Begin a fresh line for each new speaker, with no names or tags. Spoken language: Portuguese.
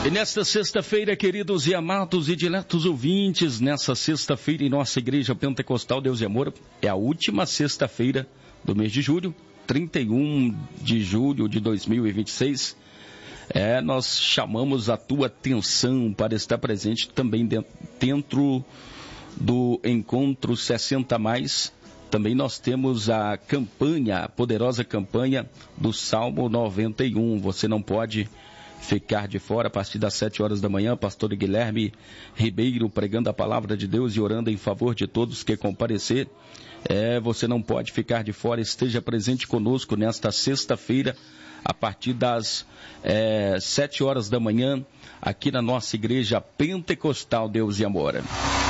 E nesta sexta-feira, queridos e amados e diletos ouvintes, nessa sexta-feira em nossa Igreja Pentecostal Deus e Amor, é a última sexta-feira do mês de julho, 31 de julho de 2026. Nós chamamos a tua atenção para estar presente também dentro do Encontro 60+. Também nós temos a campanha, a poderosa campanha do Salmo 91. Você não pode ficar de fora. A partir das 7 horas da manhã, pastor Guilherme Ribeiro pregando a palavra de Deus e orando em favor de todos que comparecer. Você não pode ficar de fora. Esteja presente conosco nesta sexta-feira, a partir das 7 horas da manhã, aqui na nossa Igreja Pentecostal Deus e Amor.